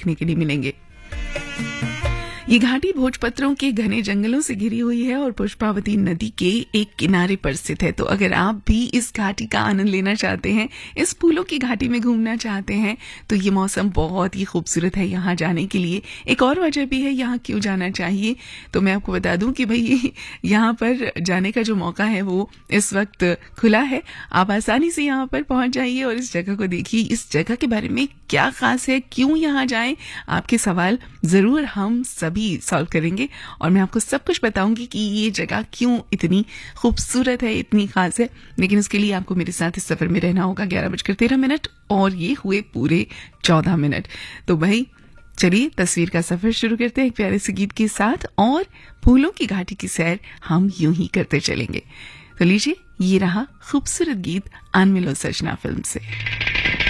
देखने के लिए मिलेंगे। ये घाटी भोजपत्रों के घने जंगलों से घिरी हुई है और पुष्पावती नदी के एक किनारे पर स्थित है। तो अगर आप भी इस घाटी का आनंद लेना चाहते हैं, इस फूलों की घाटी में घूमना चाहते हैं, तो ये मौसम बहुत ही खूबसूरत है यहाँ जाने के लिए। एक और वजह भी है यहाँ क्यों जाना चाहिए, तो मैं आपको बता दूं कि भाई यहाँ पर जाने का जो मौका है वो इस वक्त खुला है। आप आसानी से यहाँ पर पहुंच जाइए और इस जगह को देखिए। इस जगह के बारे में क्या खास है, क्यों यहाँ जाएं, आपके सवाल जरूर हम सभी सॉल्व करेंगे और मैं आपको सब कुछ बताऊंगी कि ये जगह क्यों इतनी खूबसूरत है, इतनी खास है। लेकिन उसके लिए आपको मेरे साथ इस सफर में रहना होगा। 11:13 और ये हुए पूरे 14 मिनट। तो भाई चलिए तस्वीर का सफर शुरू करते हैं एक प्यारे से गीत के साथ और फूलों की घाटी की सैर हम यूं ही करते चलेंगे। तो लीजिए, ये रहा खूबसूरत गीत अनमिलो सजना फिल्म से।